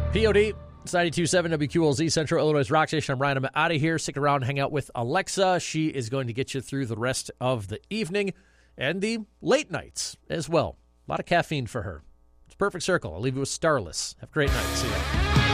POD, it's 92.7 WQLZ, Central Illinois Rock Station. I'm Ryan. I'm out of here. Stick around, hang out with Alexa. She is going to get you through the rest of the evening and the late nights as well. A lot of caffeine for her. It's a perfect circle. I'll leave you with Starless. Have a great night. See ya.